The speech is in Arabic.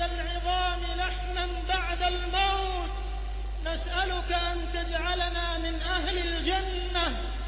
العظام لحما بعد الموت. نسألك أن تجعلنا من أهل الجنة